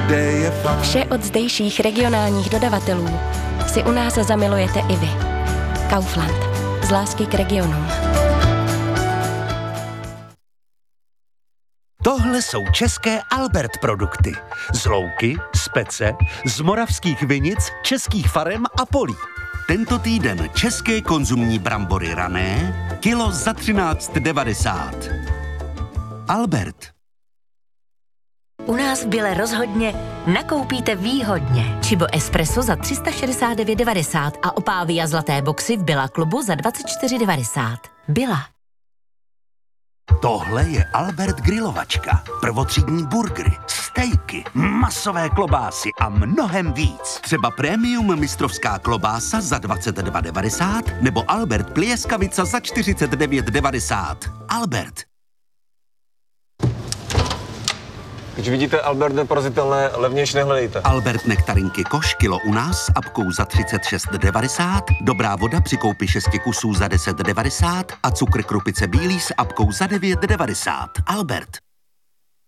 kde je fakt. Vše od zdejších regionálních dodavatelů si u nás zamilujete i vy. Kaufland. Z lásky k regionům. Tohle jsou české Albert produkty. Z louky, z pece, z moravských vinic, českých farem a polí. Tento týden české konzumní brambory rané, kilo za 13,90. Albert. U nás v Bile rozhodně nakoupíte výhodně. Čibo espresso za 369,90 a opávy a zlaté boxy v Billa klubu za 24,90. Billa. Tohle je Albert grilovačka. Prvotřídní burgery, stejky, masové klobásy a mnohem víc. Třeba premium mistrovská klobása za 22,90 nebo Albert plieskavica za 49,90. Albert. Když vidíte Albert neporazitelné, levnější nehledejte. Albert nektarinky koš kilo u nás s apkou za 36,90, dobrá voda při koupi 6 kusů za 10,90 a cukr krupice bílý s apkou za 9,90. Albert.